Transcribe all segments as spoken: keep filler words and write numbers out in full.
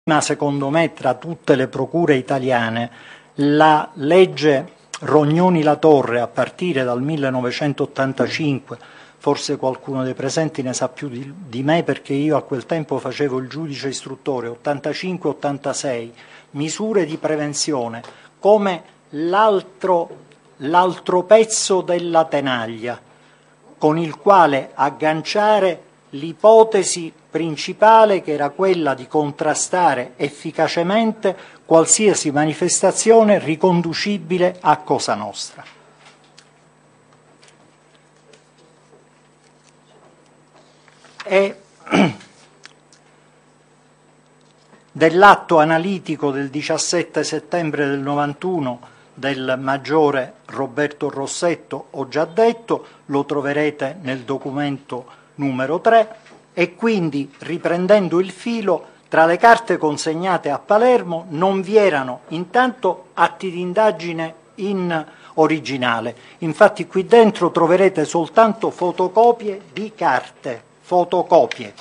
Ma secondo me tra tutte le procure italiane la legge Rognoni-La Torre a partire dal millenovecentottantacinque, forse qualcuno dei presenti ne sa più di, di me perché io a quel tempo facevo il giudice istruttore, ottantacinque ottantasei, misure di prevenzione come l'altro, l'altro pezzo della tenaglia con il quale agganciare l'ipotesi principale che era quella di contrastare efficacemente qualsiasi manifestazione riconducibile a Cosa Nostra. E dell'atto analitico del diciassette settembre del novantuno del maggiore Roberto Rossetto ho già detto, lo troverete nel documento numero tre, e quindi, riprendendo il filo, tra le carte consegnate a Palermo non vi erano intanto atti di indagine in originale, infatti qui dentro troverete soltanto fotocopie di carte, fotocopie,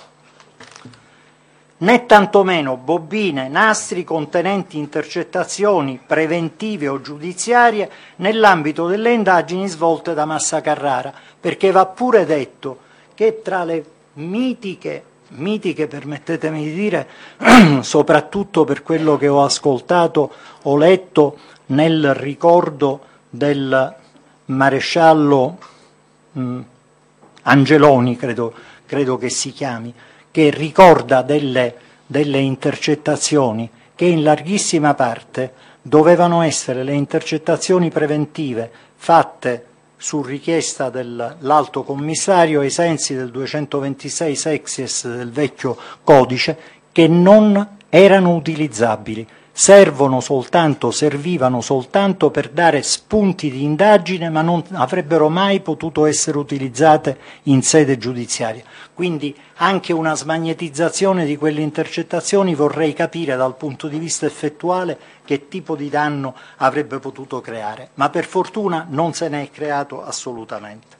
né tantomeno bobine, nastri contenenti intercettazioni preventive o giudiziarie nell'ambito delle indagini svolte da Massa Carrara, perché va pure detto che tra le mitiche, mitiche permettetemi di dire, soprattutto per quello che ho ascoltato, ho letto nel ricordo del maresciallo mh, Angeloni, credo, credo che si chiami, che ricorda delle, delle intercettazioni che in larghissima parte dovevano essere le intercettazioni preventive fatte su richiesta dell'alto commissario ai sensi del duecentoventisei sexies del vecchio codice, che non erano utilizzabili, servono soltanto, servivano soltanto per dare spunti di indagine, ma non avrebbero mai potuto essere utilizzate in sede giudiziaria. Quindi anche una smagnetizzazione di quelle intercettazioni vorrei capire dal punto di vista effettuale che tipo di danno avrebbe potuto creare, ma per fortuna non se ne è creato assolutamente.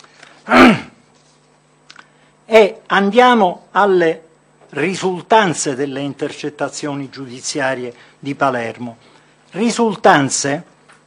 E andiamo alle risultanze delle intercettazioni giudiziarie di Palermo, risultanze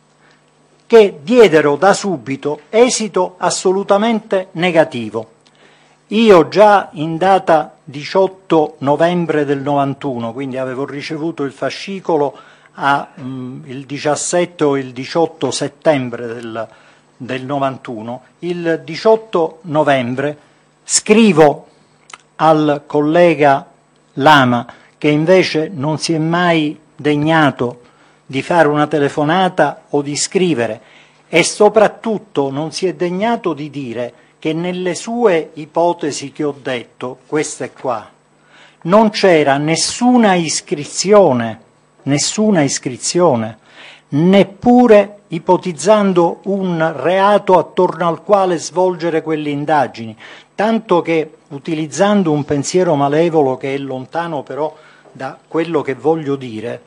che diedero da subito esito assolutamente negativo. Io già in data diciotto novembre del novantuno, quindi avevo ricevuto il fascicolo a, mh, il diciassette o il diciotto settembre del, del novantuno, il diciotto novembre scrivo al collega Lama, che invece non si è mai degnato di fare una telefonata o di scrivere, e soprattutto non si è degnato di dire che nelle sue ipotesi che ho detto, queste qua, non c'era nessuna iscrizione, nessuna iscrizione, neppure ipotizzando un reato attorno al quale svolgere quelle indagini, tanto che, utilizzando un pensiero malevolo che è lontano però da quello che voglio dire,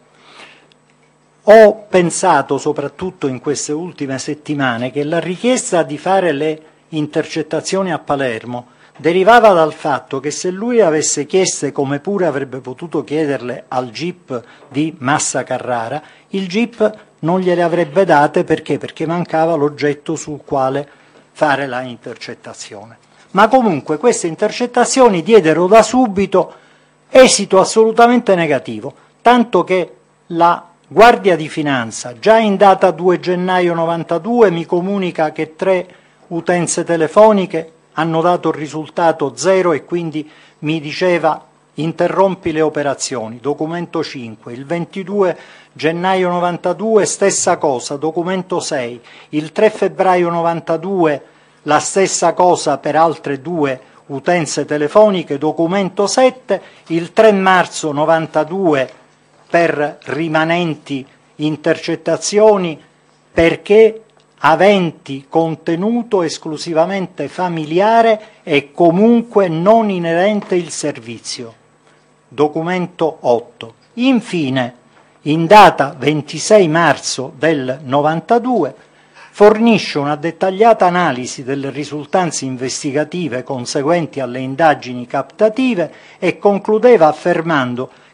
ho pensato soprattutto in queste ultime settimane che la richiesta di fare le intercettazioni a Palermo derivava dal fatto che se lui avesse chieste, come pure avrebbe potuto chiederle al G I P di Massa Carrara, il G I P non gliele avrebbe date perché? Perché mancava l'oggetto sul quale fare la intercettazione. Ma comunque queste intercettazioni diedero da subito esito assolutamente negativo, tanto che la Guardia di Finanza, già in data due gennaio novantadue, mi comunica che tre utenze telefoniche hanno dato il risultato zero e quindi mi diceva interrompi le operazioni, documento cinque, il ventidue gennaio novantadue stessa cosa, documento sei, il tre febbraio novantadue la stessa cosa per altre due utenze telefoniche, documento sette, il tre marzo novantadue per rimanenti intercettazioni perché aventi contenuto esclusivamente familiare e comunque non inerente il servizio, documento otto. Infine, in data ventisei marzo del novantadue, fornisce una dettagliata analisi delle risultanze investigative conseguenti alle indagini captative e concludeva affermando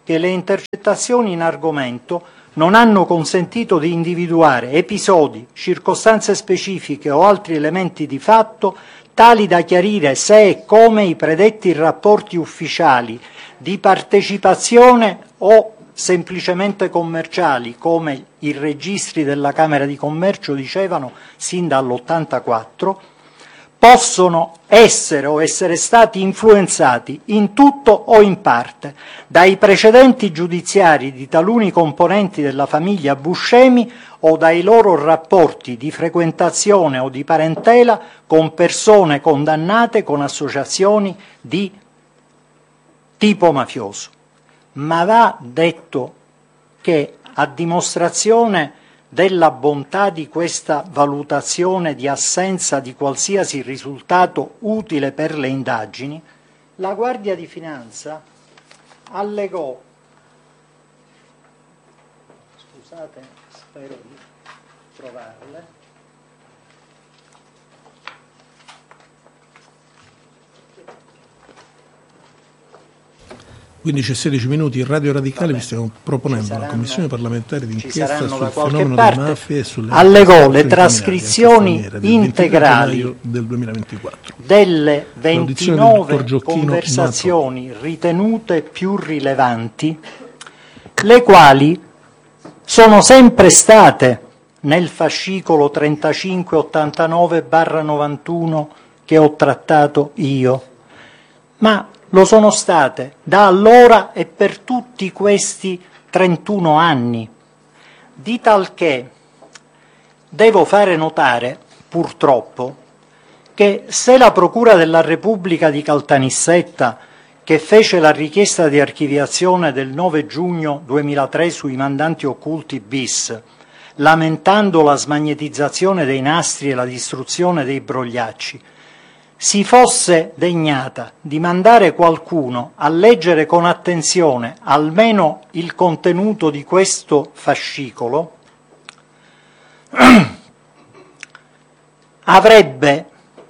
che le intercettazioni in argomento non hanno consentito di individuare episodi, circostanze specifiche o altri elementi di fatto tali da chiarire se e come i predetti rapporti ufficiali di partecipazione o semplicemente commerciali, come i registri della Camera di Commercio dicevano sin dall'ottantaquattro, possono essere o essere stati influenzati in tutto o in parte dai precedenti giudiziari di taluni componenti della famiglia Buscemi o dai loro rapporti di frequentazione o di parentela con persone condannate con associazioni di tipo mafioso. Ma va detto che, a dimostrazione della bontà di questa valutazione di assenza di qualsiasi risultato utile per le indagini, la Guardia di Finanza allegò, scusate, spero di trovarle, quindici e sedici minuti, in Radio Radicale. Vabbè, vi stiamo proponendo saranno, una commissione parlamentare di inchiesta sul qualche fenomeno parte, delle mafie e sulle allegò le trascrizioni integrali del duemilaventiquattro. delle ventinove Giochino, conversazioni nato. ritenute più rilevanti, le quali sono sempre state nel fascicolo trentacinque ottantanove barra novantuno che ho trattato io, ma lo sono state da allora e per tutti questi trentuno anni, di talché devo fare notare, purtroppo, che se la Procura della Repubblica di Caltanissetta, che fece la richiesta di archiviazione del nove giugno duemilatré sui mandanti occulti bis, lamentando la smagnetizzazione dei nastri e la distruzione dei brogliacci, si fosse degnata di mandare qualcuno a leggere con attenzione almeno il contenuto di questo fascicolo, avrebbe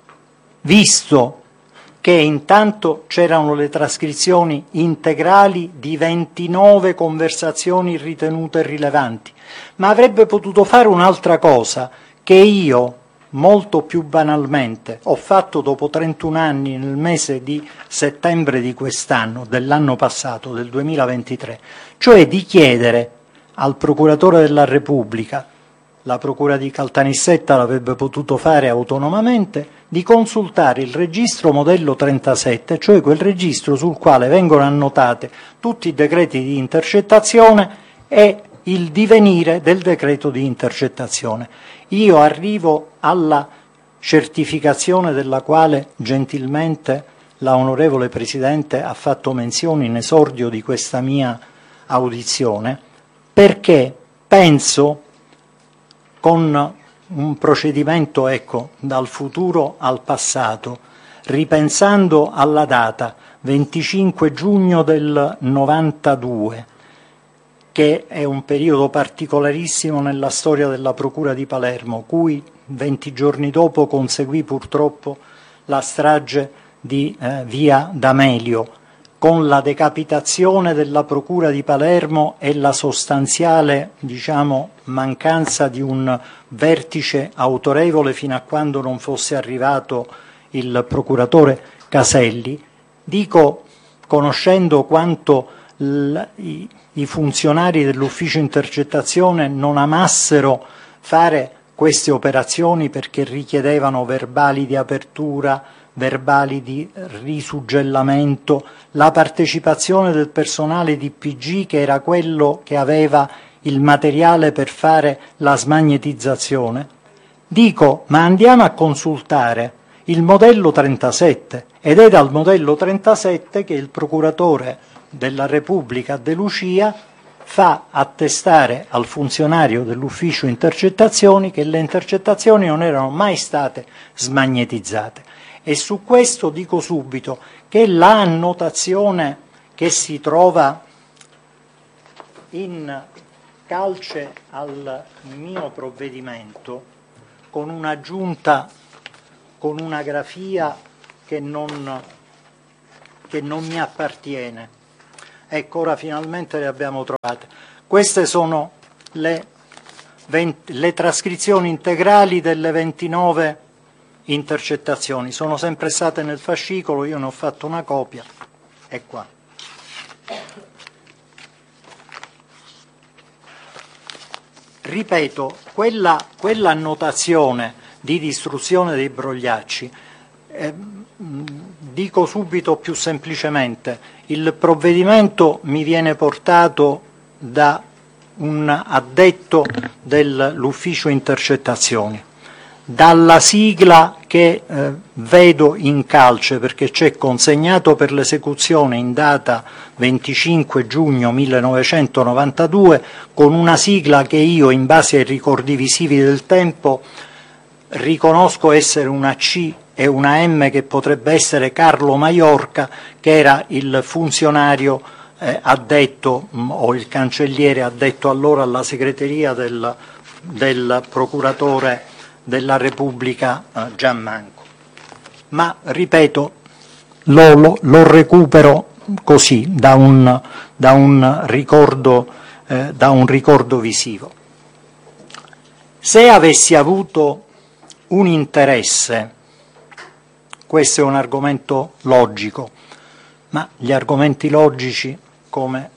visto che intanto c'erano le trascrizioni integrali di ventinove conversazioni ritenute rilevanti, ma avrebbe potuto fare un'altra cosa che io, molto più banalmente, ho fatto dopo trentuno anni nel mese di settembre di quest'anno, dell'anno passato, del duemilaventitré, cioè di chiedere al Procuratore della Repubblica, la Procura di Caltanissetta l'avrebbe potuto fare autonomamente, di consultare il registro modello trentasette, cioè quel registro sul quale vengono annotate tutti i decreti di intercettazione e il divenire del decreto di intercettazione. Io arrivo alla certificazione della quale gentilmente la onorevole Presidente ha fatto menzione in esordio di questa mia audizione, perché penso, con un procedimento, ecco, dal futuro al passato, ripensando alla data venticinque giugno del novantadue, che è un periodo particolarissimo nella storia della Procura di Palermo, cui venti giorni dopo conseguì purtroppo la strage di eh, via D'Amelio, con la decapitazione della Procura di Palermo e la sostanziale, diciamo, mancanza di un vertice autorevole fino a quando non fosse arrivato il procuratore Caselli. Dico, conoscendo quanto l, i, i funzionari dell'ufficio intercettazione non amassero fare queste operazioni perché richiedevano verbali di apertura, verbali di risuggellamento, la partecipazione del personale di P G, che era quello che aveva il materiale per fare la smagnetizzazione, dico, ma andiamo a consultare il modello trentasette, ed è dal modello trentasette che il procuratore della Repubblica De Lucia fa attestare al funzionario dell'ufficio intercettazioni che le intercettazioni non erano mai state smagnetizzate. E su questo dico subito che la annotazione che si trova in calce al mio provvedimento, con un'aggiunta, con una grafia che non, che non mi appartiene, Ecco, ora finalmente le abbiamo trovate. Queste sono le, venti, le trascrizioni integrali delle ventinove intercettazioni. Sono sempre state nel fascicolo, io ne ho fatto una copia. È qua. Ripeto, quella, quella annotazione di distruzione dei brogliacci, eh, dico subito più semplicemente, il provvedimento mi viene portato da un addetto dell'ufficio intercettazioni, dalla sigla che eh, vedo in calce perché c'è consegnato per l'esecuzione in data venticinque giugno millenovecentonovantadue con una sigla che io, in base ai ricordi visivi del tempo, riconosco essere una C e una M, che potrebbe essere Carlo Maiorca, che era il funzionario eh, addetto mh, o il cancelliere addetto allora alla segreteria del, del procuratore della Repubblica eh, Giammanco. Ma ripeto, lo, lo, lo recupero così da un, da un ricordo, eh, da un ricordo visivo. Se avessi avuto un interesse, questo è un argomento logico, ma gli argomenti logici, come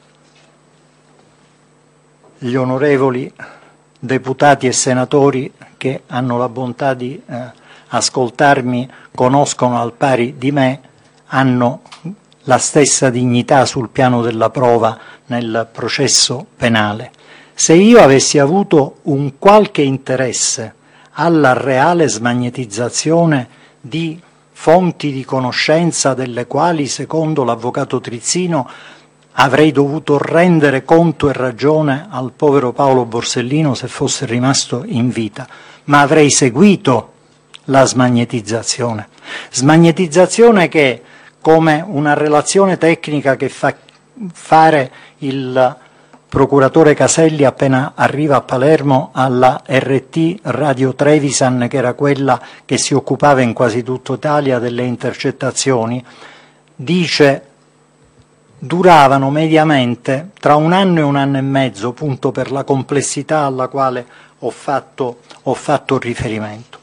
gli onorevoli deputati e senatori che hanno la bontà di eh, ascoltarmi conoscono al pari di me, hanno la stessa dignità sul piano della prova nel processo penale. Se io avessi avuto un qualche interesse alla reale smagnetizzazione di fonti di conoscenza delle quali, secondo l'avvocato Trizzino, avrei dovuto rendere conto e ragione al povero Paolo Borsellino se fosse rimasto in vita, ma avrei seguito la smagnetizzazione. Smagnetizzazione che, come una relazione tecnica che fa fare il procuratore Caselli appena arriva a Palermo alla R T Radio Trevisan, che era quella che si occupava in quasi tutta Italia delle intercettazioni, dice duravano mediamente tra un anno e un anno e mezzo, appunto per la complessità alla quale ho fatto, ho fatto riferimento.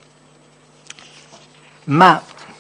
Ma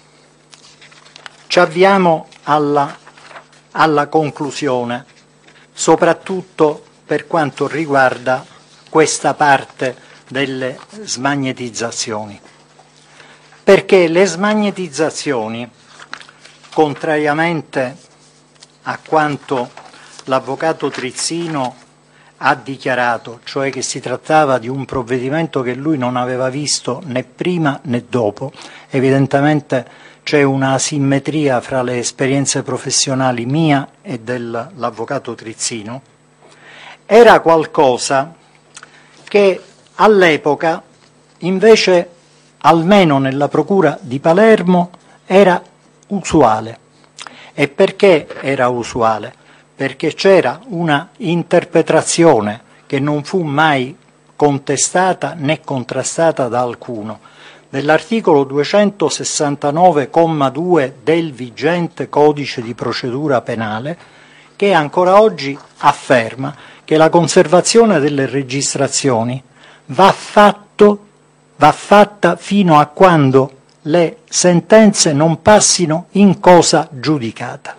ci avviamo alla, alla conclusione, soprattutto per quanto riguarda questa parte delle smagnetizzazioni, perché le smagnetizzazioni, contrariamente a quanto l'avvocato Trizzino ha dichiarato, cioè che si trattava di un provvedimento che lui non aveva visto né prima né dopo, evidentemente c'è una asimmetria fra le esperienze professionali mia e dell'avvocato Trizzino, era qualcosa che all'epoca invece, almeno nella procura di Palermo, era usuale. E perché era usuale? Perché c'era una interpretazione che non fu mai contestata né contrastata da alcuno dell'articolo duecentosessantanove comma due del vigente codice di procedura penale, che ancora oggi afferma che la conservazione delle registrazioni va, fatto, va fatta fino a quando le sentenze non passino in cosa giudicata.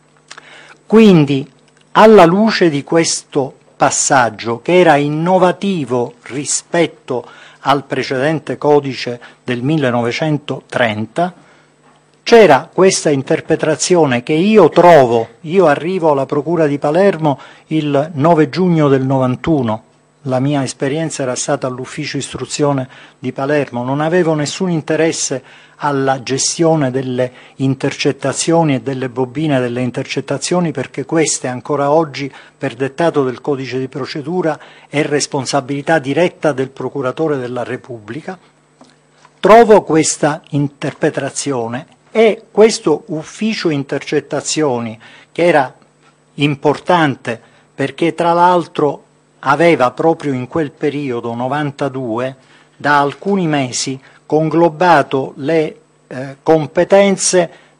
Quindi, alla luce di questo passaggio, che era innovativo rispetto al precedente codice del millenovecentotrenta, c'era questa interpretazione che io trovo, io arrivo alla Procura di Palermo il nove giugno del novantuno, la mia esperienza era stata all'ufficio istruzione di Palermo, non avevo nessun interesse alla gestione delle intercettazioni e delle bobine delle intercettazioni, perché queste ancora oggi, per dettato del codice di procedura, è responsabilità diretta del procuratore della Repubblica. Trovo questa interpretazione e questo ufficio intercettazioni, che era importante perché tra l'altro aveva proprio in quel periodo, novantadue, da alcuni mesi, conglobato le eh, competenze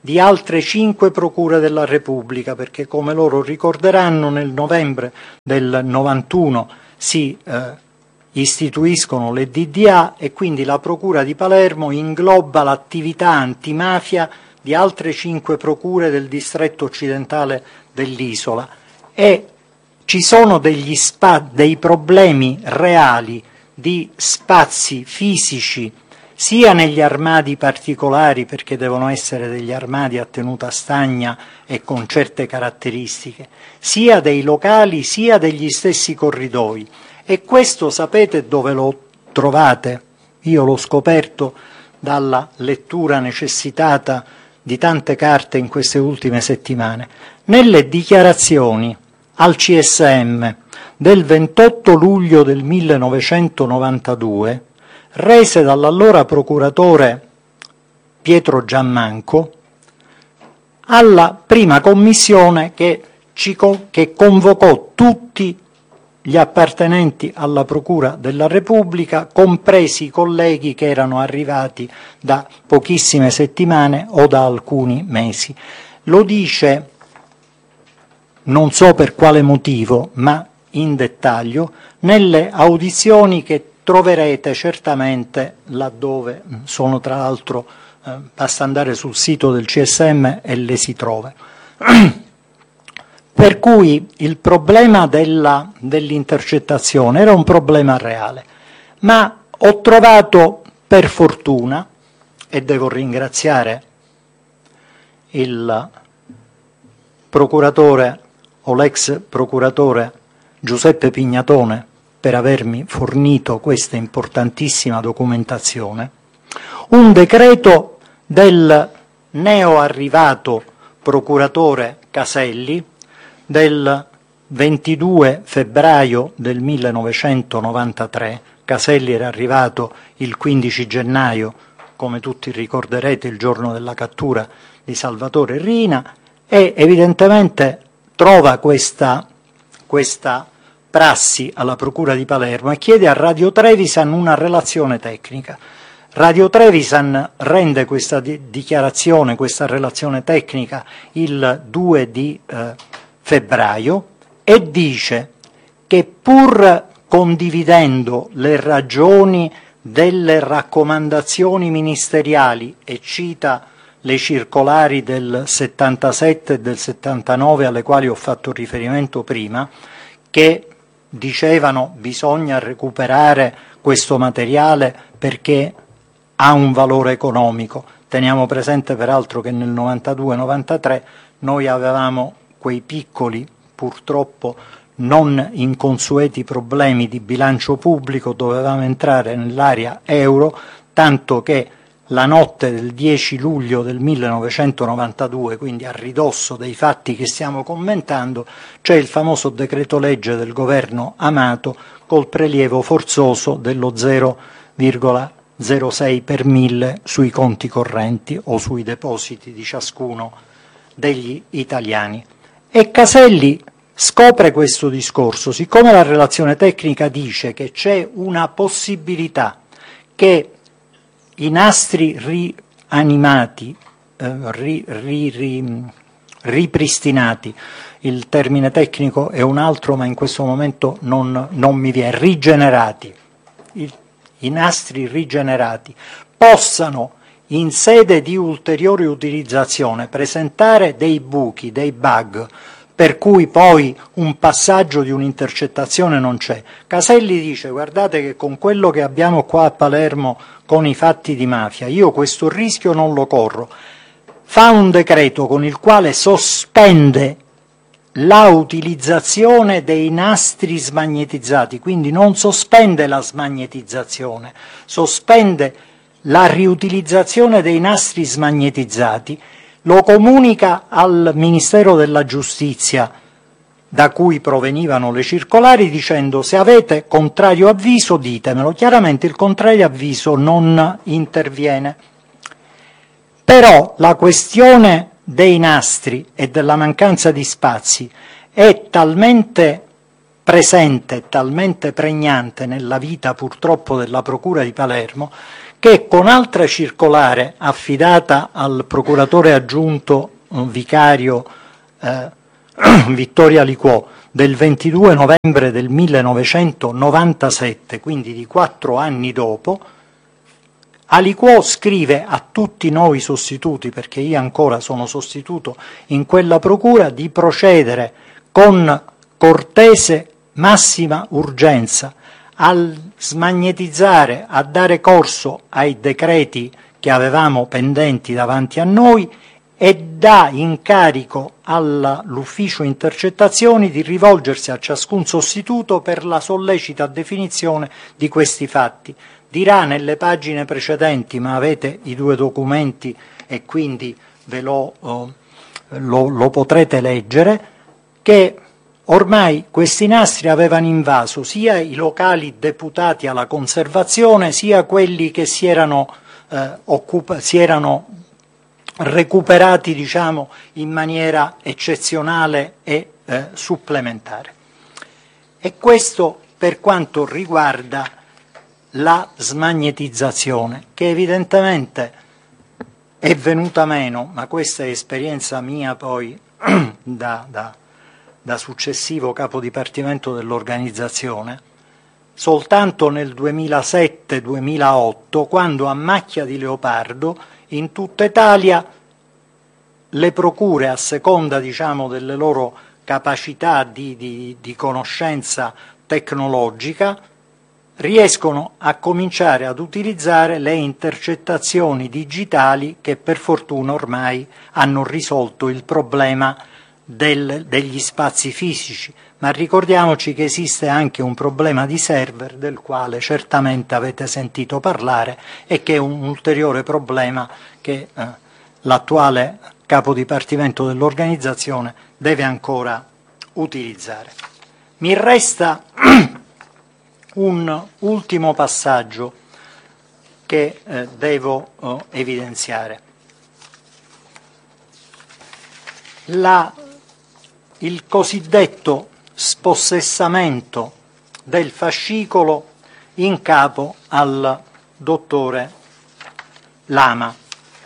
di altre cinque procure della Repubblica, perché come loro ricorderanno nel novembre del novantuno si eh, istituiscono le D D A e quindi la Procura di Palermo ingloba l'attività antimafia di altre cinque procure del distretto occidentale dell'isola, e ci sono degli spa- dei problemi reali di spazi fisici sia negli armadi particolari, perché devono essere degli armadi a tenuta stagna e con certe caratteristiche, sia dei locali sia degli stessi corridoi. E questo sapete dove lo trovate? Io l'ho scoperto dalla lettura necessitata di tante carte in queste ultime settimane. Nelle dichiarazioni al C S M del ventotto luglio del millenovecentonovantadue, rese dall'allora procuratore Pietro Giammanco alla prima commissione che, ci, che convocò tutti gli appartenenti alla Procura della Repubblica, compresi i colleghi che erano arrivati da pochissime settimane o da alcuni mesi. Lo dice, non so per quale motivo, ma in dettaglio, nelle audizioni che troverete certamente laddove sono, tra l'altro, eh, basta andare sul sito del C S M e le si trova. Per cui il problema della, dell'intercettazione era un problema reale, ma ho trovato per fortuna, e devo ringraziare il procuratore o l'ex procuratore Giuseppe Pignatone per avermi fornito questa importantissima documentazione, un decreto del neo arrivato procuratore Caselli del ventidue febbraio del millenovecentonovantatré. Caselli era arrivato il quindici gennaio, come tutti ricorderete, il giorno della cattura di Salvatore Riina, e evidentemente trova questa, questa prassi alla Procura di Palermo e chiede a Radio Trevisan una relazione tecnica. Radio Trevisan rende questa di- dichiarazione, questa relazione tecnica il due di eh, febbraio e dice che pur condividendo le ragioni delle raccomandazioni ministeriali, e cita le circolari del settantasette e del settantanove alle quali ho fatto riferimento prima, che dicevano bisogna recuperare questo materiale perché ha un valore economico. Teniamo presente peraltro che nel novantadue novantatré noi avevamo quei piccoli, purtroppo non inconsueti problemi di bilancio pubblico, dovevamo entrare nell'area euro, tanto che la notte del dieci luglio del millenovecentonovantadue, quindi a ridosso dei fatti che stiamo commentando, c'è il famoso decreto legge del governo Amato col prelievo forzoso dello zero virgola zero sei per mille sui conti correnti o sui depositi di ciascuno degli italiani. E Caselli scopre questo discorso, siccome la relazione tecnica dice che c'è una possibilità che i nastri rianimati, eh, ri, ri, ri, ripristinati, il termine tecnico è un altro ma in questo momento non, non mi viene, rigenerati, i, i nastri rigenerati possano in sede di ulteriore utilizzazione presentare dei buchi, dei bug, per cui poi un passaggio di un'intercettazione non c'è. Caselli dice: guardate che con quello che abbiamo qua a Palermo con i fatti di mafia, io questo rischio non lo corro. Fa un decreto con il quale sospende la utilizzazione dei nastri smagnetizzati, quindi non sospende la smagnetizzazione, sospende la riutilizzazione dei nastri smagnetizzati, lo comunica al Ministero della Giustizia, da cui provenivano le circolari, dicendo: se avete contrario avviso ditemelo. Chiaramente il contrario avviso non interviene. Però la questione dei nastri e della mancanza di spazi è talmente presente, talmente pregnante nella vita purtroppo della Procura di Palermo, che con altra circolare affidata al procuratore aggiunto eh, vicario eh, Vittorio Aliquò del ventidue novembre del millenovecentonovantasette, quindi di quattro anni dopo, Aliquò scrive a tutti noi sostituti, perché io ancora sono sostituto in quella procura, di procedere con cortese massima urgenza a smagnetizzare, a dare corso ai decreti che avevamo pendenti davanti a noi e dà incarico all'ufficio intercettazioni di rivolgersi a ciascun sostituto per la sollecita definizione di questi fatti. Dirà nelle pagine precedenti, ma avete i due documenti e quindi ve lo, oh, lo, lo potrete leggere, che ormai questi nastri avevano invaso sia i locali deputati alla conservazione, sia quelli che si erano, eh, occupa- si erano recuperati, diciamo, in maniera eccezionale e eh, supplementare. E questo per quanto riguarda la smagnetizzazione, che evidentemente è venuta meno, ma questa è esperienza mia poi da, da, da successivo capo dipartimento dell'organizzazione, soltanto nel duemilasette duemilaotto, quando a macchia di leopardo in tutta Italia le procure, a seconda, diciamo, delle loro capacità di, di, di conoscenza tecnologica, riescono a cominciare ad utilizzare le intercettazioni digitali che per fortuna ormai hanno risolto il problema del, degli spazi fisici, ma ricordiamoci che esiste anche un problema di server del quale certamente avete sentito parlare e che è un ulteriore problema che eh, l'attuale capo dipartimento dell'organizzazione deve ancora utilizzare. Mi resta un ultimo passaggio che eh, devo eh, evidenziare. La, il cosiddetto spossessamento del fascicolo in capo al dottore Lama.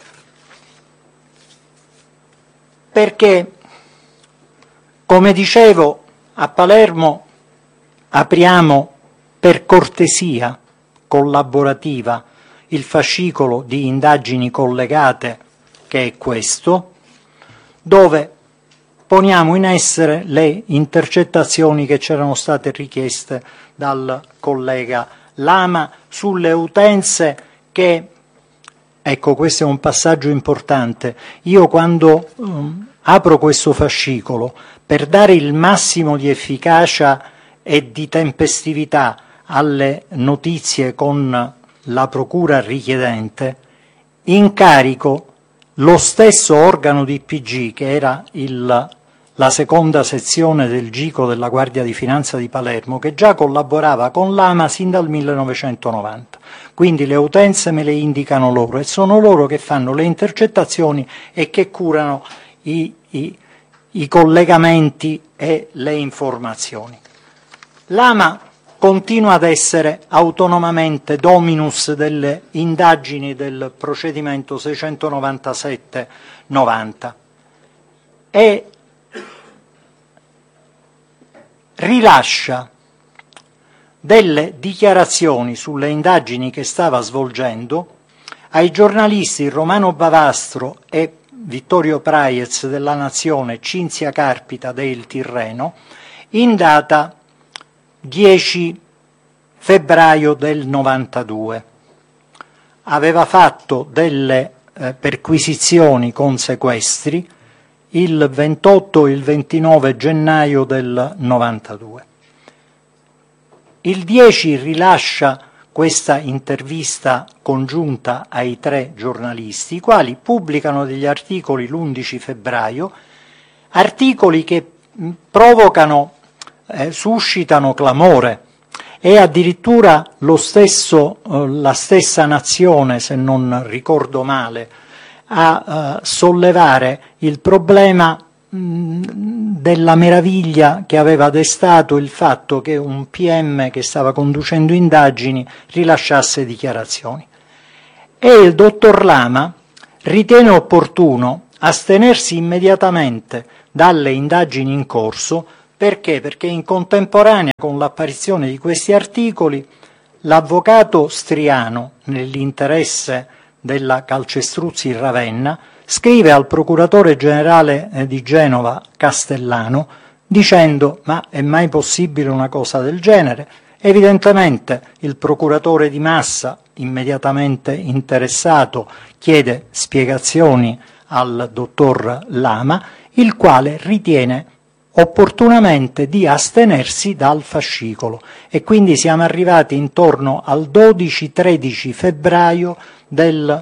Perché, come dicevo, a Palermo apriamo per cortesia collaborativa il fascicolo di indagini collegate, che è questo, dove poniamo in essere le intercettazioni che c'erano state richieste dal collega Lama sulle utenze che, ecco, questo è un passaggio importante, io quando um, apro questo fascicolo per dare il massimo di efficacia e di tempestività alle notizie con la procura richiedente, incarico lo stesso organo di P G, che era il, la seconda sezione del GICO della Guardia di Finanza di Palermo, che già collaborava con l'Ama sin dal millenovecentonovanta. Quindi le utenze me le indicano loro e sono loro che fanno le intercettazioni e che curano i, i, i collegamenti e le informazioni. L'Ama continua ad essere autonomamente dominus delle indagini del procedimento seicentonovantasette novanta e rilascia delle dichiarazioni sulle indagini che stava svolgendo ai giornalisti Romano Bavastro e Vittorio Praiez della Nazione, Cinzia Carpita del Tirreno, in data dieci febbraio del novantadue. Aveva fatto delle eh, perquisizioni con sequestri il ventotto e il ventinove gennaio del novantadue. Il dieci rilascia questa intervista congiunta ai tre giornalisti, i quali pubblicano degli articoli l'undici febbraio, articoli che provocano Eh, suscitano clamore e addirittura lo stesso, eh, la stessa Nazione, se non ricordo male, a eh, sollevare il problema mh, della meraviglia che aveva destato il fatto che un P M che stava conducendo indagini rilasciasse dichiarazioni. e il dottor Lama ritiene opportuno astenersi immediatamente dalle indagini in corso. Perché? Perché in contemporanea con l'apparizione di questi articoli l'avvocato Striano, nell'interesse della Calcestruzzi Ravenna, scrive al procuratore generale di Genova Castellano dicendo: ma è mai possibile una cosa del genere? Evidentemente il procuratore di Massa, immediatamente interessato, chiede spiegazioni al dottor Lama, il quale ritiene opportunamente di astenersi dal fascicolo, e quindi siamo arrivati intorno al dodici tredici febbraio del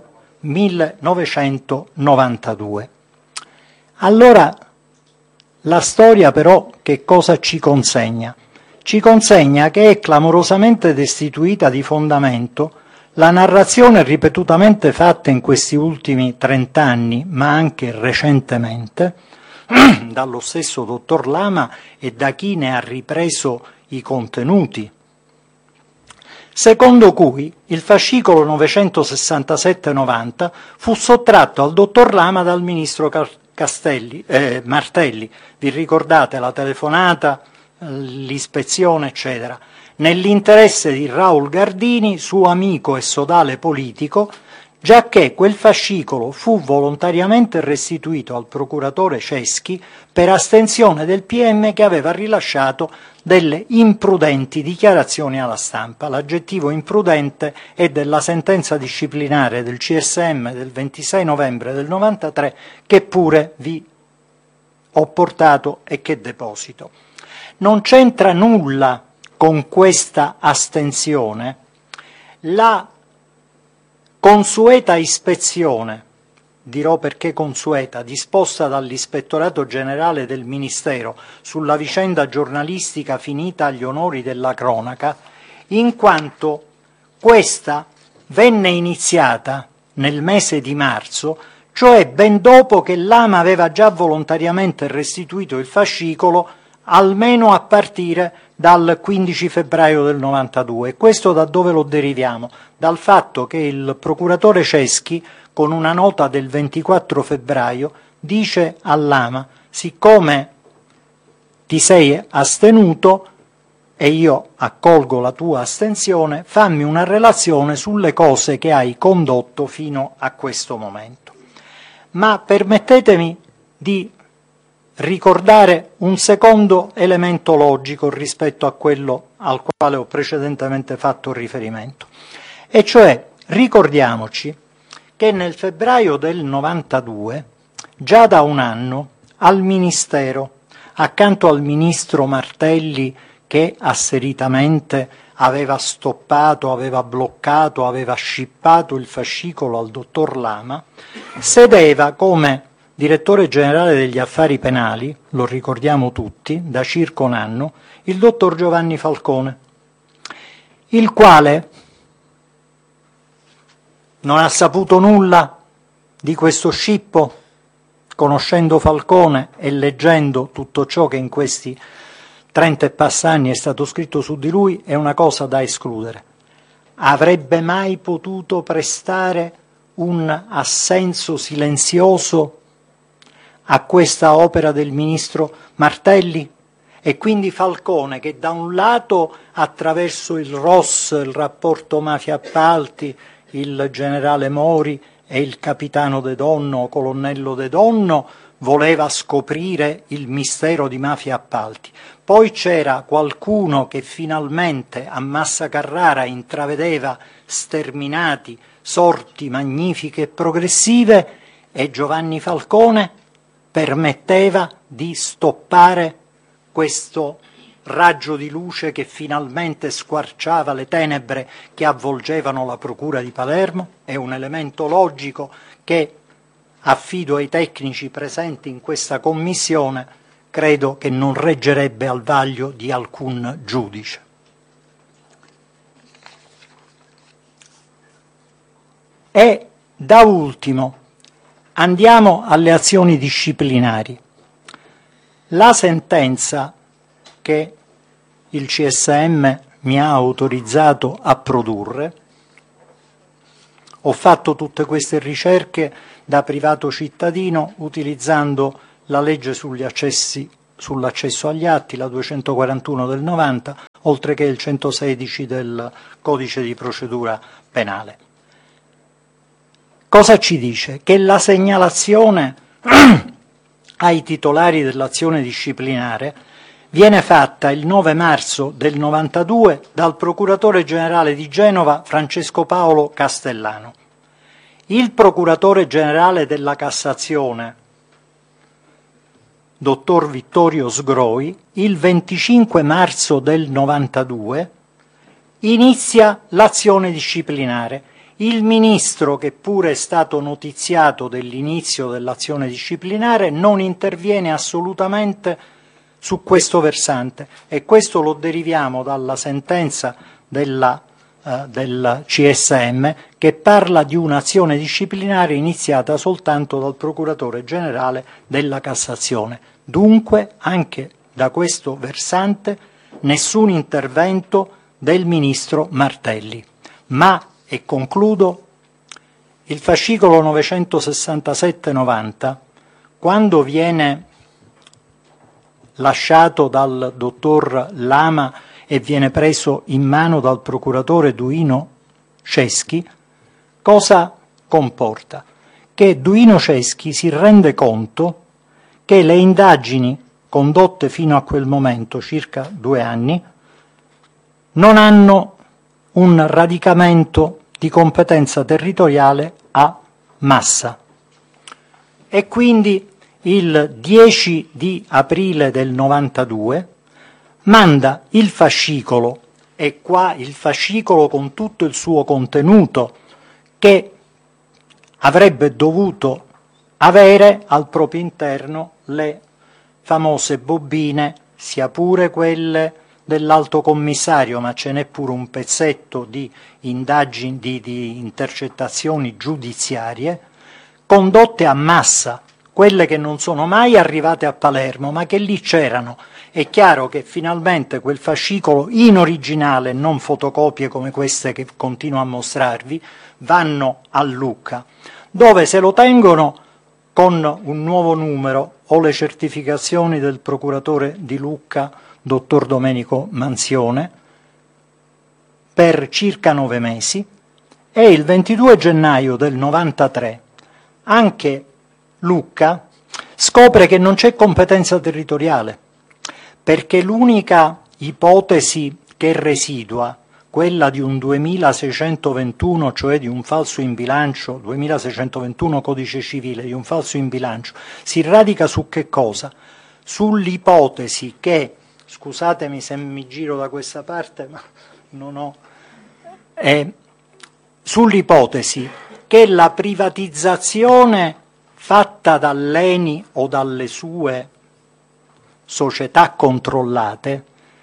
millenovecentonovantadue. Allora la storia però che cosa ci consegna? Ci consegna che è clamorosamente destituita di fondamento la narrazione ripetutamente fatta in questi ultimi trent'anni, ma anche recentemente, dallo stesso dottor Lama e da chi ne ha ripreso i contenuti, secondo cui il fascicolo novecentosessantasette novanta fu sottratto al dottor Lama dal ministro Castelli, eh, Martelli. Vi ricordate la telefonata, l'ispezione, eccetera, nell'interesse di Raul Gardini, suo amico e sodale politico, giacché quel fascicolo fu volontariamente restituito al procuratore Ceschi per astensione del P M che aveva rilasciato delle imprudenti dichiarazioni alla stampa. L'aggettivo imprudente è della sentenza disciplinare del C S M del ventisei novembre del novantatré, che pure vi ho portato e che deposito. Non c'entra nulla con questa astensione la consueta ispezione, dirò perché consueta, disposta dall'Ispettorato Generale del Ministero sulla vicenda giornalistica finita agli onori della cronaca, in quanto questa venne iniziata nel mese di marzo, cioè ben dopo che Lama aveva già volontariamente restituito il fascicolo, almeno a partire dal quindici febbraio del novantadue. Questo da dove lo deriviamo? Dal fatto che il procuratore Ceschi, con una nota del ventiquattro febbraio, dice a Lama: siccome ti sei astenuto e io accolgo la tua astensione, fammi una relazione sulle cose che hai condotto fino a questo momento. Ma permettetemi di ricordare un secondo elemento logico rispetto a quello al quale ho precedentemente fatto riferimento, e cioè ricordiamoci che nel febbraio del novantadue, già da un anno, al Ministero, accanto al ministro Martelli che asseritamente aveva stoppato, aveva bloccato, aveva scippato il fascicolo al dottor Lama, sedeva come direttore generale degli affari penali, lo ricordiamo tutti, da circa un anno, il dottor Giovanni Falcone, il quale non ha saputo nulla di questo scippo, conoscendo Falcone e leggendo tutto ciò che in questi trenta e passa anni è stato scritto su di lui, è una cosa da escludere. Avrebbe mai potuto prestare un assenso silenzioso a questa opera del ministro Martelli? E quindi Falcone, che da un lato attraverso il R O S, il rapporto mafia-appalti, il generale Mori e il capitano De Donno o colonnello De Donno, voleva scoprire il mistero di mafia-appalti. Poi c'era qualcuno che finalmente a Massa Carrara intravedeva sterminati sorti magnifiche e progressive, e Giovanni Falcone permetteva di stoppare questo raggio di luce che finalmente squarciava le tenebre che avvolgevano la procura di Palermo. È un elemento logico che affido ai tecnici presenti in questa commissione, credo che non reggerebbe al vaglio di alcun giudice. E da ultimo andiamo alle azioni disciplinari. La sentenza che il C S M mi ha autorizzato a produrre Ho fatto tutte queste ricerche da privato cittadino utilizzando la legge sugli accessi, sull'accesso agli atti, la duecentoquarantuno del novanta, oltre che il centosedici del codice di procedura penale. Cosa ci dice? Che la segnalazione ai titolari dell'azione disciplinare viene fatta il nove marzo del novantadue dal procuratore generale di Genova Francesco Paolo Castellano. Il procuratore generale della Cassazione, dottor Vittorio Sgroi, il venticinque marzo del novantadue inizia l'azione disciplinare. Il ministro, che pure è stato notiziato dell'inizio dell'azione disciplinare, non interviene assolutamente su questo versante, e questo lo deriviamo dalla sentenza della, eh, del C S M, che parla di un'azione disciplinare iniziata soltanto dal procuratore generale della Cassazione. Dunque, anche da questo versante, nessun intervento del ministro Martelli. Ma, e concludo, il fascicolo novecentosessantasette novanta, quando viene lasciato dal dottor Lama e viene preso in mano dal procuratore Duino Ceschi, cosa comporta? Che Duino Ceschi si rende conto che le indagini condotte fino a quel momento, circa due anni, non hanno un radicamento di competenza territoriale a Massa, e quindi il dieci di aprile del novantadue manda il fascicolo, e qua il fascicolo con tutto il suo contenuto che avrebbe dovuto avere al proprio interno le famose bobine, sia pure quelle dell'alto commissario, ma ce n'è pure un pezzetto di indagini, di, di intercettazioni giudiziarie condotte a Massa, quelle che non sono mai arrivate a Palermo, ma che lì c'erano. È chiaro che finalmente quel fascicolo in originale, non fotocopie come queste che continuo a mostrarvi, vanno a Lucca, dove se lo tengono con un nuovo numero o le certificazioni del procuratore di Lucca, dottor Domenico Manzione, per circa nove mesi, e il ventidue gennaio del novantatré anche Lucca scopre che non c'è competenza territoriale, perché l'unica ipotesi che residua, quella di un duemilaseicentoventuno, cioè di un falso in bilancio, duemilaseicentoventuno codice civile, di un falso in bilancio, si radica su che cosa? Sull'ipotesi che, scusatemi se mi giro da questa parte, ma non ho, eh, sull'ipotesi che la privatizzazione fatta dall'Eni o dalle sue società controllate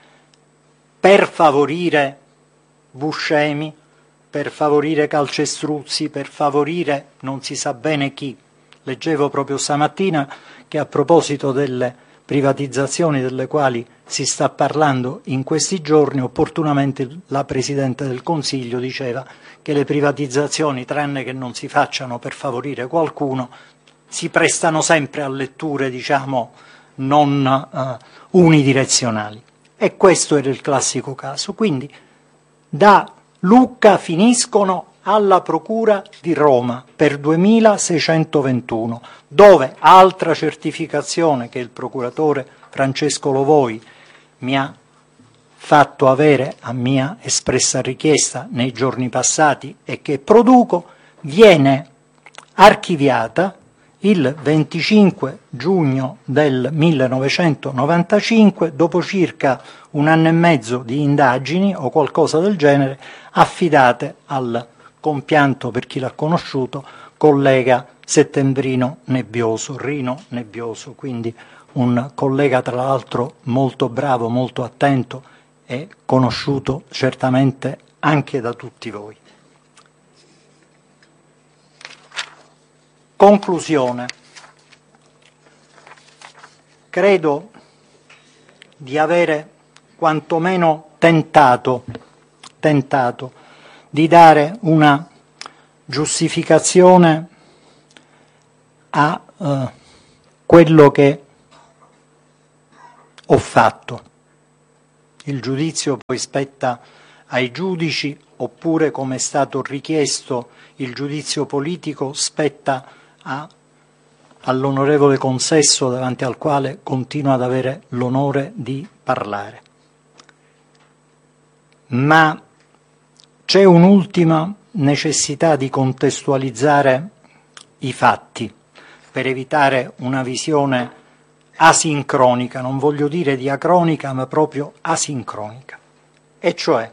per favorire Buscemi, per favorire Calcestruzzi, per favorire non si sa bene chi. Leggevo proprio stamattina che a proposito delle privatizzazioni delle quali si sta parlando in questi giorni, opportunamente la Presidente del Consiglio diceva che le privatizzazioni, tranne che non si facciano per favorire qualcuno, si prestano sempre a letture, diciamo, non uh, unidirezionali. E questo era il classico caso. Quindi da Lucca finiscono alla Procura di Roma per duemilaseicentoventuno, dove altra certificazione che il procuratore Francesco Lovoi mi ha fatto avere a mia espressa richiesta nei giorni passati e che produco, viene archiviata il venticinque giugno del millenovecentonovantacinque, dopo circa un anno e mezzo di indagini o qualcosa del genere, affidate al compianto, per chi l'ha conosciuto, collega settembrino Nebbioso, Rino Nebbioso, quindi un collega tra l'altro molto bravo, molto attento e conosciuto certamente anche da tutti voi. Conclusione. Credo di avere quantomeno tentato, tentato di dare una giustificazione a eh, quello che ho fatto. Il giudizio poi spetta ai giudici, oppure, come è stato richiesto, il giudizio politico spetta a, all'onorevole Consesso, davanti al quale continuo ad avere l'onore di parlare. Ma c'è un'ultima necessità di contestualizzare i fatti per evitare una visione asincronica, non voglio dire diacronica, ma proprio asincronica. E cioè,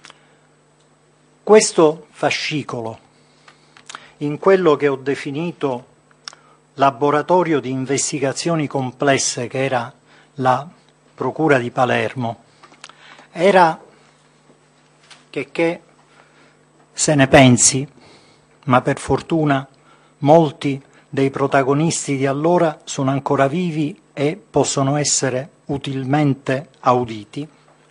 questo fascicolo, in quello che ho definito laboratorio di investigazioni complesse, che era la Procura di Palermo, era, che che se ne pensi, ma per fortuna molti dei protagonisti di allora sono ancora vivi e possono essere utilmente auditi,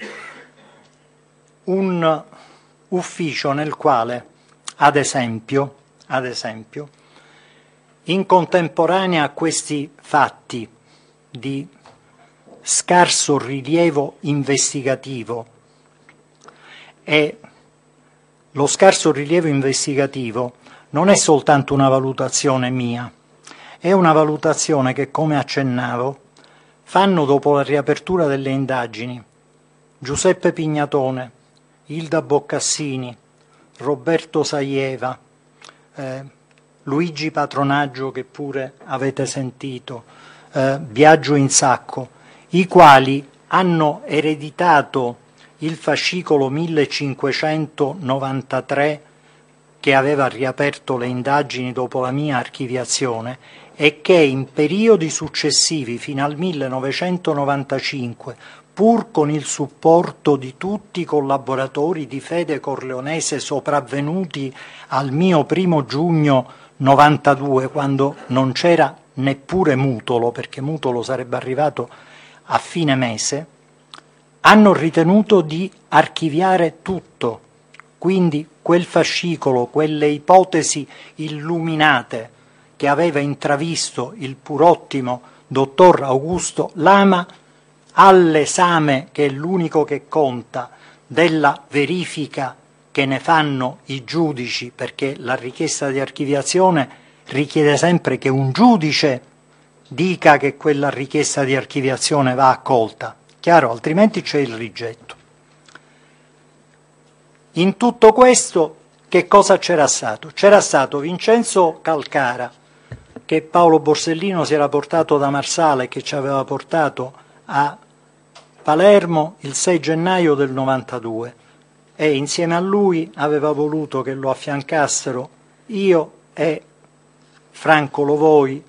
un ufficio nel quale, ad esempio, ad esempio, in contemporanea a questi fatti di scarso rilievo investigativo, e lo scarso rilievo investigativo non è soltanto una valutazione mia, è una valutazione che, come accennavo, fanno dopo la riapertura delle indagini Giuseppe Pignatone, Ilda Boccassini, Roberto Saieva, eh, Luigi Patronaggio, che pure avete sentito, eh, Biagio Insacco, i quali hanno ereditato il fascicolo millecinquecentonovantatré che aveva riaperto le indagini dopo la mia archiviazione e che in periodi successivi fino al millenovecentonovantacinque, pur con il supporto di tutti i collaboratori di Fede Corleonese sopravvenuti al mio primo giugno novantadue, quando non c'era neppure Mutolo, perché Mutolo sarebbe arrivato a fine mese, hanno ritenuto di archiviare tutto. Quindi quel fascicolo, quelle ipotesi illuminate che aveva intravisto il pur ottimo dottor Augusto Lama, all'esame, che è l'unico che conta, della verifica che ne fanno i giudici, perché la richiesta di archiviazione richiede sempre che un giudice dica che quella richiesta di archiviazione va accolta, chiaro, altrimenti c'è il rigetto. In tutto questo che cosa c'era stato? C'era stato Vincenzo Calcara, che Paolo Borsellino si era portato da Marsala e che ci aveva portato a Palermo il sei gennaio del novantadue, e insieme a lui aveva voluto che lo affiancassero io e Franco Lovoi,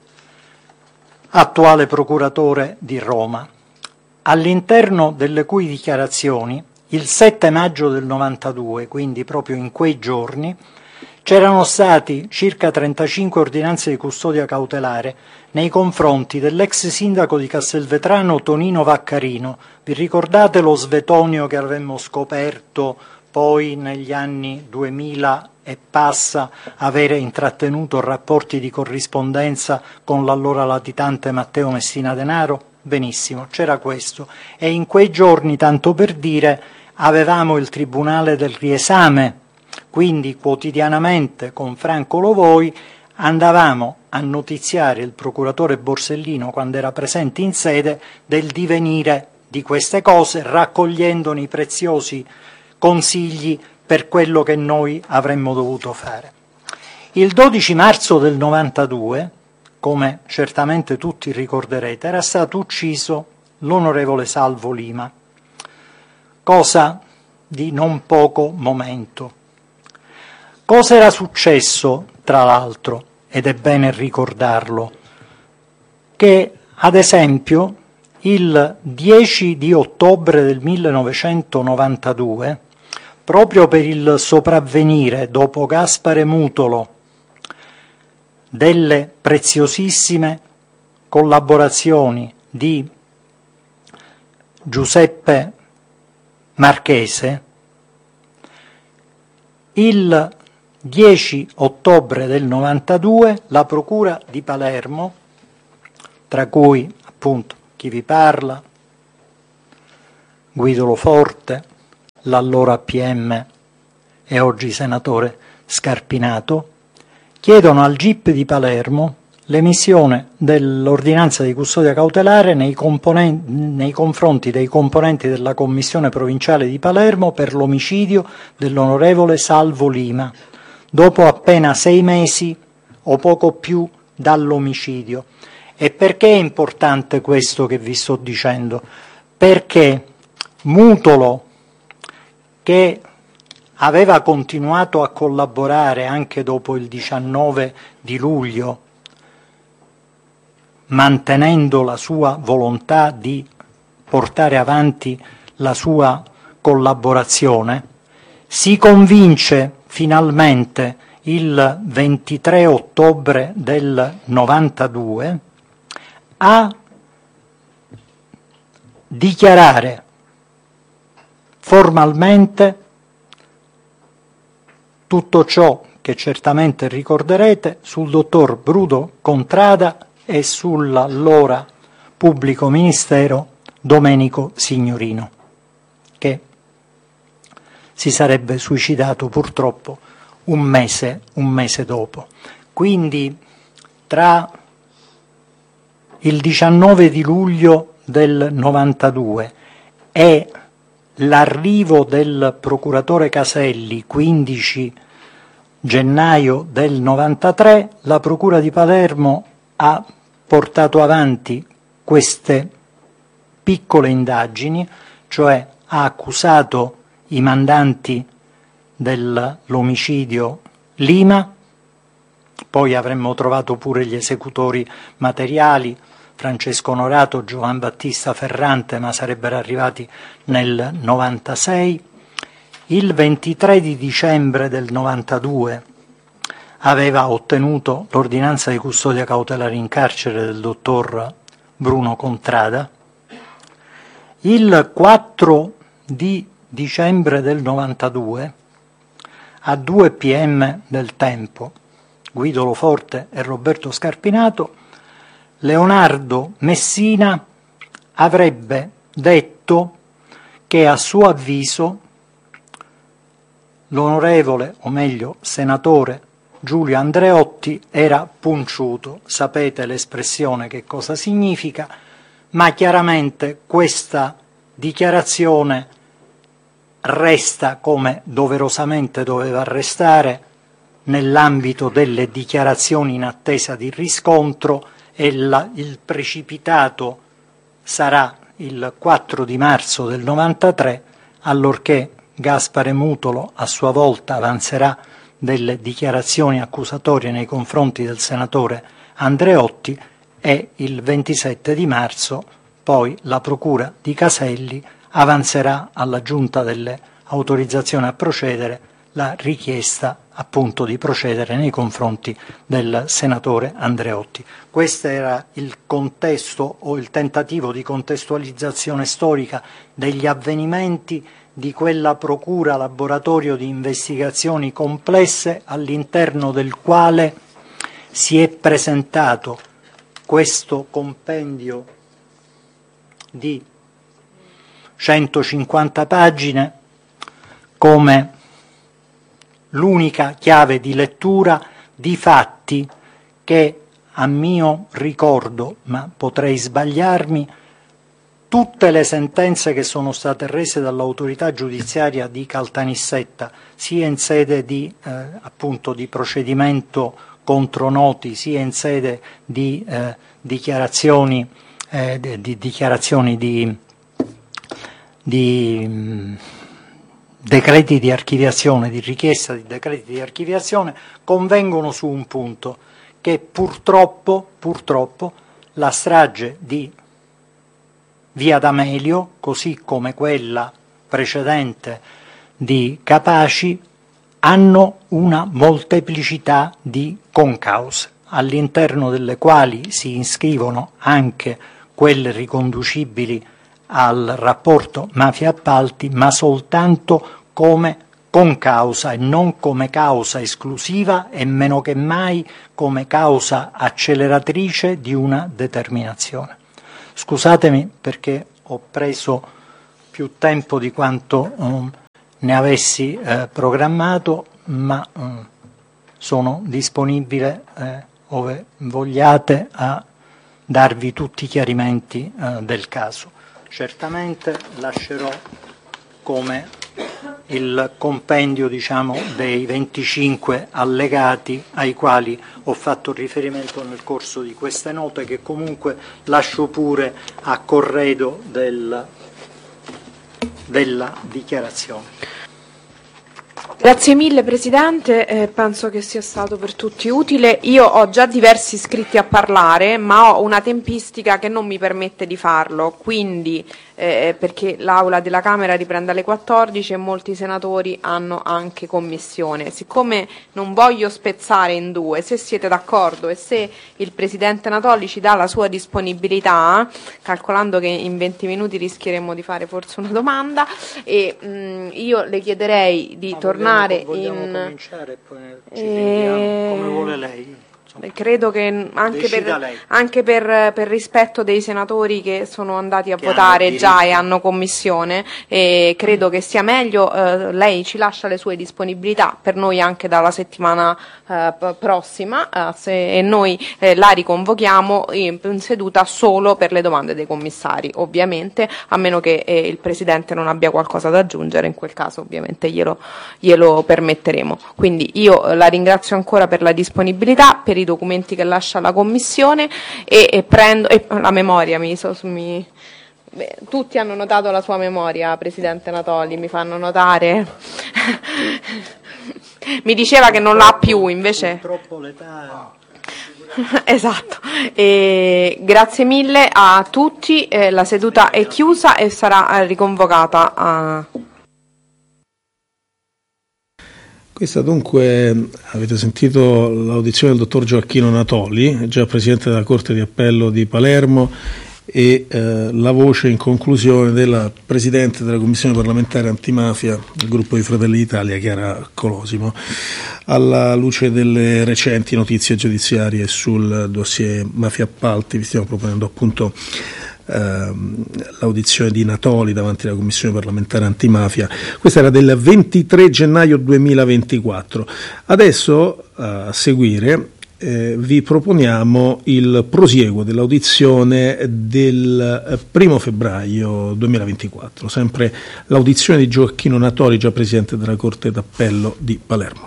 attuale procuratore di Roma, all'interno delle cui dichiarazioni il sette maggio del novantadue, quindi proprio in quei giorni, c'erano stati circa trentacinque ordinanze di custodia cautelare nei confronti dell'ex sindaco di Castelvetrano Tonino Vaccarino. Vi ricordate lo Svetonio che avremmo scoperto poi negli anni duemila e passa avere intrattenuto rapporti di corrispondenza con l'allora latitante Matteo Messina Denaro? Benissimo, c'era questo. E in quei giorni, tanto per dire, avevamo il Tribunale del Riesame, quindi quotidianamente con Franco Lovoi andavamo a notiziare il procuratore Borsellino, quando era presente in sede, del divenire di queste cose, raccogliendone i preziosi consigli per quello che noi avremmo dovuto fare. Il dodici marzo del novantadue, come certamente tutti ricorderete, era stato ucciso l'onorevole Salvo Lima, cosa di non poco momento. Cosa era successo, tra l'altro, ed è bene ricordarlo, che ad esempio il dieci di ottobre del millenovecentonovantadue, proprio per il sopravvenire dopo Gaspare Mutolo delle preziosissime collaborazioni di Giuseppe Marchese, il dieci ottobre del novantadue la Procura di Palermo, tra cui appunto chi vi parla, Guido Lo Forte, l'allora P M e oggi senatore Scarpinato, chiedono al G I P di Palermo l'emissione dell'ordinanza di custodia cautelare nei, nei confronti dei componenti della Commissione Provinciale di Palermo per l'omicidio dell'onorevole Salvo Lima, dopo appena sei mesi o poco più dall'omicidio. E perché è importante questo che vi sto dicendo? Perché Mutolo, che aveva continuato a collaborare anche dopo il diciannove di luglio, mantenendo la sua volontà di portare avanti la sua collaborazione, si convince finalmente il ventitré ottobre del novantadue a dichiarare formalmente tutto ciò che certamente ricorderete sul dottor Bruno Contrada e sull'allora pubblico ministero Domenico Signorino, che si sarebbe suicidato purtroppo un mese, un mese dopo. Quindi tra il diciannove di luglio del novantadue e l'arrivo del procuratore Caselli, quindici gennaio del novantatré, la Procura di Palermo ha portato avanti queste piccole indagini, cioè ha accusato i mandanti dell'omicidio Lima, poi avremmo trovato pure gli esecutori materiali, Francesco Onorato, Giovan Battista Ferrante, ma sarebbero arrivati nel novantasei. Il ventitré di dicembre del novantadue aveva ottenuto l'ordinanza di custodia cautelare in carcere del dottor Bruno Contrada. Il quattro di dicembre del novantadue a due P M del tempo, Guido Lo Forte e Roberto Scarpinato, Leonardo Messina avrebbe detto che a suo avviso l'onorevole, o meglio senatore Giulio Andreotti era punciuto. Sapete l'espressione che cosa significa, ma chiaramente questa dichiarazione resta, come doverosamente doveva restare, nell'ambito delle dichiarazioni in attesa di riscontro, e la, il precipitato sarà il quattro di marzo del novantatré, allorché Gaspare Mutolo a sua volta avanzerà delle dichiarazioni accusatorie nei confronti del senatore Andreotti, e il ventisette di marzo poi la Procura di Caselli avanzerà alla Giunta delle autorizzazioni a procedere la richiesta appunto di procedere nei confronti del senatore Andreotti. Questo era il contesto o il tentativo di contestualizzazione storica degli avvenimenti di quella procura laboratorio di investigazioni complesse all'interno del quale si è presentato questo compendio di centocinquanta pagine come l'unica chiave di lettura di fatti che, a mio ricordo, ma potrei sbagliarmi, tutte le sentenze che sono state rese dall'autorità giudiziaria di Caltanissetta, sia in sede di, eh, appunto, di procedimento contro noti, sia in sede di eh, dichiarazioni, eh, di, di dichiarazioni di, di mh, decreti di archiviazione, di richiesta di decreti di archiviazione, convengono su un punto, che purtroppo, purtroppo la strage di Via D'Amelio, così come quella precedente di Capaci, hanno una molteplicità di concause, all'interno delle quali si iscrivono anche quelle riconducibili al rapporto mafia-appalti, ma soltanto come concausa e non come causa esclusiva e meno che mai come causa acceleratrice di una determinazione. Scusatemi perché ho preso più tempo di quanto um, ne avessi eh, programmato, ma um, sono disponibile eh, ove vogliate a darvi tutti i chiarimenti eh, del caso. Certamente lascerò come il compendio, diciamo, dei venticinque allegati ai quali ho fatto riferimento nel corso di queste note, che comunque lascio pure a corredo del, della dichiarazione. Grazie mille Presidente, eh, penso che sia stato per tutti utile. Io ho già diversi iscritti a parlare, ma ho una tempistica che non mi permette di farlo, quindi eh, perché l'Aula della Camera riprende alle quattordici e molti senatori hanno anche commissione. Siccome non voglio spezzare in due, se siete d'accordo e se il Presidente Natoli ci dà la sua disponibilità, calcolando che in venti minuti rischieremo di fare forse una domanda, e mh, io le chiederei di Ma tornare vogliamo, vogliamo in... cominciare e poi ci eh, come vuole lei. Insomma, credo che anche, per, decida anche per, per rispetto dei senatori che sono andati a Che votare hanno già e diritto. hanno commissione, e credo che sia meglio, eh, lei ci lascia le sue disponibilità per noi anche dalla settimana eh, p- prossima eh, se, e noi eh, la riconvochiamo in, in seduta solo per le domande dei commissari, ovviamente, a meno che eh, il Presidente non abbia qualcosa da aggiungere, in quel caso ovviamente glielo, glielo permetteremo. Quindi io eh, la ringrazio ancora per la disponibilità, per i documenti che lascia la Commissione, e, e prendo e la memoria mi, so, mi beh, tutti hanno notato la sua memoria, Presidente Natoli, mi fanno notare. Mi diceva che non l'ha più, invece purtroppo l'età. esatto. E grazie mille a tutti, eh, la seduta è chiusa e sarà eh, riconvocata a... Questa dunque, avete sentito l'audizione del dottor Gioacchino Natoli, già Presidente della Corte di Appello di Palermo, e eh, la voce in conclusione della Presidente della Commissione parlamentare antimafia del gruppo di Fratelli d'Italia, Chiara Colosimo. Alla luce delle recenti notizie giudiziarie sul dossier mafia appalti, vi stiamo proponendo appunto l'audizione di Natoli davanti alla Commissione parlamentare antimafia. Questa era del ventitré gennaio duemilaventiquattro. Adesso a seguire eh, vi proponiamo il prosieguo dell'audizione del primo febbraio duemilaventiquattro, sempre l'audizione di Gioacchino Natoli, già Presidente della Corte d'Appello di Palermo.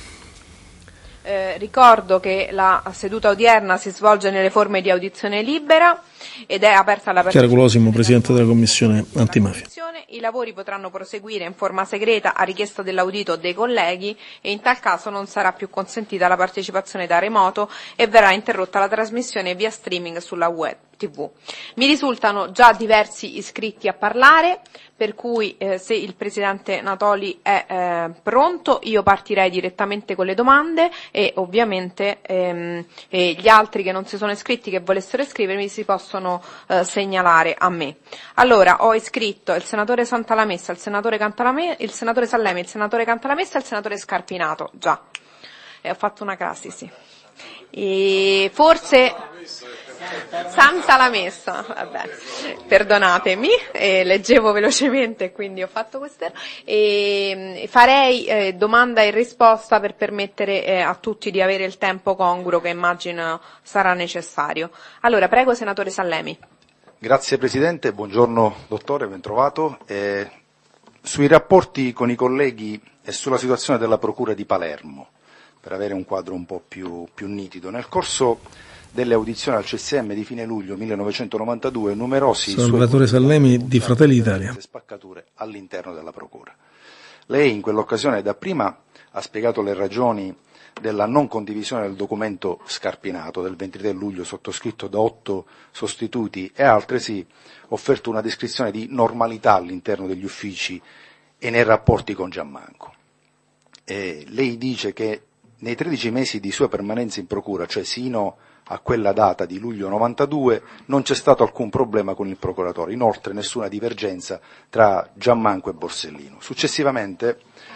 Eh, ricordo che la seduta odierna si svolge nelle forme di audizione libera ed è aperta alla Chiara Colosimo, Presidente della Commissione antimafia. I lavori potranno proseguire in forma segreta a richiesta dell'audito o dei colleghi, e in tal caso non sarà più consentita la partecipazione da remoto e verrà interrotta la trasmissione via streaming sulla web tivù. Mi risultano già diversi iscritti a parlare, per cui eh, se il Presidente Natoli è eh, pronto io partirei direttamente con le domande, e ovviamente ehm, e gli altri che non si sono iscritti, che volessero iscrivermi, si possono eh, segnalare a me. Allora, ho iscritto il senatore Santalamessa, il senatore Cantalame, il senatore Sallemi, il senatore Cantalamessa e il senatore Scarpinato, già. E ho fatto una crasi, sì. E forse Santa la messa, vabbè, perdonatemi, eh, leggevo velocemente e quindi ho fatto questo. E farei eh, domanda e risposta per permettere eh, a tutti di avere il tempo congruo che immagino sarà necessario. Allora, prego, senatore Sallemi. Grazie Presidente, buongiorno dottore, ben trovato. Eh, sui rapporti con i colleghi e sulla situazione della Procura di Palermo, per avere un quadro un po' più, più nitido. Nel corso delle audizioni al C S M di fine luglio millenovecentonovantadue, numerosi Salvatore Sallemi di Fratelli d'Italia. Spaccature all'interno della Procura. Lei in quell'occasione dapprima ha spiegato le ragioni della non condivisione del documento Scarpinato del ventitré luglio sottoscritto da otto sostituti, e ha altresì offerto una descrizione di normalità all'interno degli uffici e nei rapporti con Giammanco. E lei dice che nei tredici mesi di sua permanenza in procura, cioè sino a quella data di luglio novantadue, non c'è stato alcun problema con il procuratore, inoltre nessuna divergenza tra Giammanco e Borsellino. Successivamente,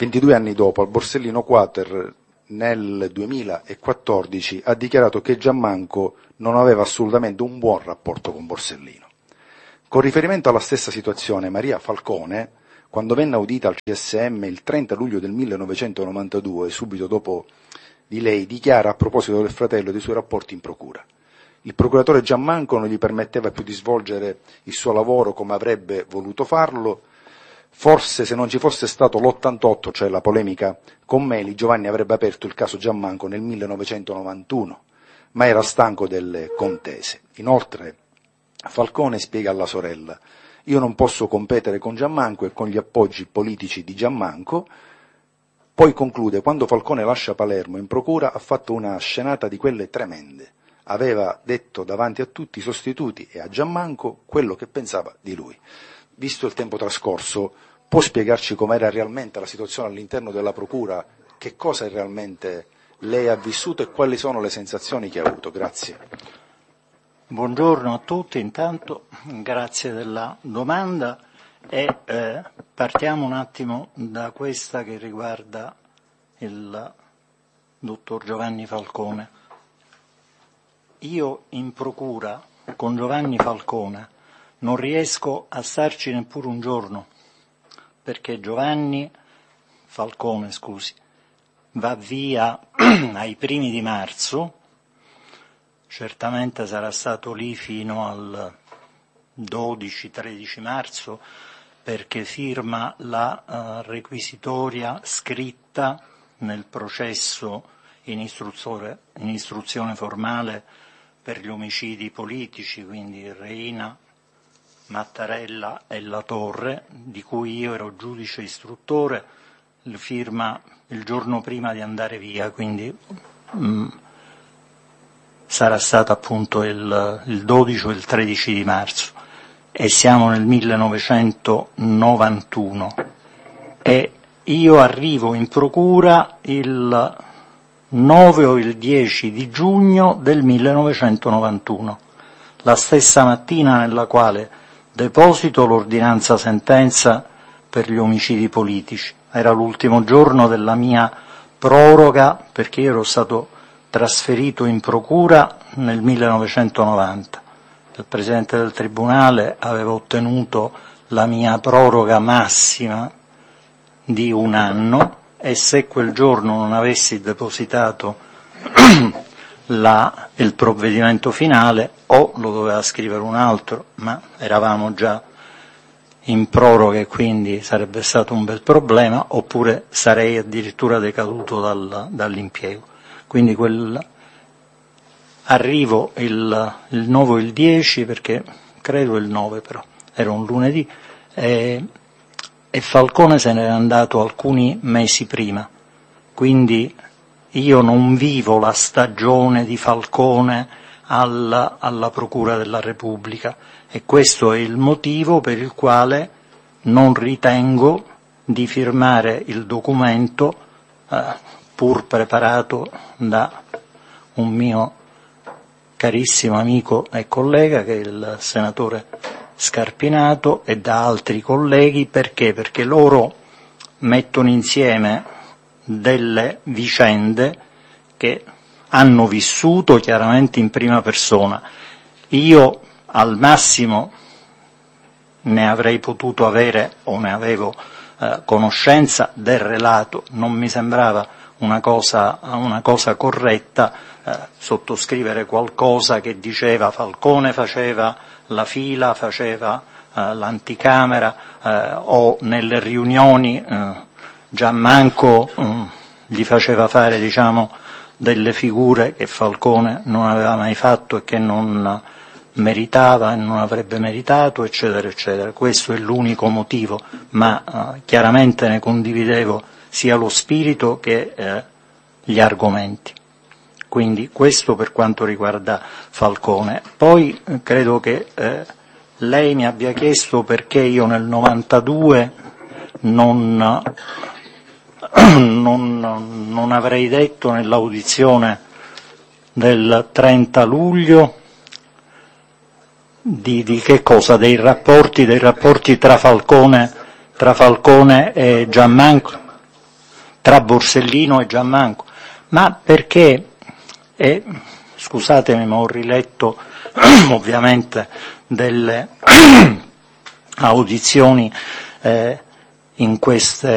ventidue anni dopo, al Borsellino Quater, nel duemilaquattordici, ha dichiarato che Giammanco non aveva assolutamente un buon rapporto con Borsellino. Con riferimento alla stessa situazione, Maria Falcone, quando venne audita al C S M il trenta luglio del millenovecentonovantadue, subito dopo di lei, dichiara a proposito del fratello e dei suoi rapporti in procura: il procuratore Giammanco non gli permetteva più di svolgere il suo lavoro come avrebbe voluto farlo. Forse se non ci fosse stato l'ottantotto, cioè la polemica con Meli, Giovanni avrebbe aperto il caso Giammanco nel millenovecentonovantuno, ma era stanco delle contese. Inoltre Falcone spiega alla sorella: io non posso competere con Giammanco e con gli appoggi politici di Giammanco. Poi conclude: quando Falcone lascia Palermo in procura ha fatto una scenata di quelle tremende. Aveva detto davanti a tutti i sostituti e a Giammanco quello che pensava di lui. Visto il tempo trascorso, può spiegarci com'era realmente la situazione all'interno della procura? Che cosa realmente lei ha vissuto e quali sono le sensazioni che ha avuto? Grazie. Buongiorno a tutti, intanto grazie della domanda e eh, partiamo un attimo da questa che riguarda il dottor Giovanni Falcone. Io in procura con Giovanni Falcone non riesco a starci neppure un giorno, perché Giovanni Falcone, scusi, va via ai primi di marzo, certamente sarà stato lì fino al dodici tredici marzo, perché firma la uh, requisitoria scritta nel processo in, in istruzione formale per gli omicidi politici, quindi Reina, Mattarella e La Torre, di cui io ero giudice istruttore, firma il giorno prima di andare via, quindi mh, sarà stato appunto il, il dodici o il tredici di marzo, e siamo nel millenovecentonovantuno, e io arrivo in procura il nove o il dieci di giugno del millenovecentonovantuno, la stessa mattina nella quale deposito l'ordinanza sentenza per gli omicidi politici. Era l'ultimo giorno della mia proroga, perché io ero stato trasferito in procura nel millenovecentonovanta. Il Presidente del Tribunale aveva ottenuto la mia proroga massima di un anno, e se quel giorno non avessi depositato la, il provvedimento finale, o lo doveva scrivere un altro, ma eravamo già in proroga e quindi sarebbe stato un bel problema, oppure sarei addirittura decaduto dal, dall'impiego. Quindi quel, arrivo il, il nove o il dieci, perché credo il nove però, era un lunedì, e, e Falcone se n'era andato alcuni mesi prima, quindi io non vivo la stagione di Falcone alla, alla Procura della Repubblica, e questo è il motivo per il quale non ritengo di firmare il documento eh, pur preparato da un mio carissimo amico e collega che è il senatore Scarpinato, e da altri colleghi. Perché? Perché loro mettono insieme delle vicende che hanno vissuto chiaramente in prima persona. Io al massimo ne avrei potuto avere, o ne avevo eh, conoscenza del relato, non mi sembrava una cosa, una cosa corretta eh, sottoscrivere qualcosa che diceva Falcone faceva la fila, faceva eh, l'anticamera, eh, o nelle riunioni eh, Giammanco eh, gli faceva fare, diciamo, delle figure che Falcone non aveva mai fatto e che non meritava e non avrebbe meritato, eccetera, eccetera. Questo è l'unico motivo, ma eh, chiaramente ne condividevo sia lo spirito che eh, gli argomenti. Quindi questo per quanto riguarda Falcone. Poi eh, credo che eh, lei mi abbia chiesto perché io nel novantadue non, non, non avrei detto nell'audizione del trenta luglio di, di che cosa? Dei rapporti, dei rapporti tra Falcone, tra Falcone e Giammanco. tra Borsellino e Giammanco, ma perché, eh, scusatemi ma ho riletto ovviamente delle audizioni eh, in queste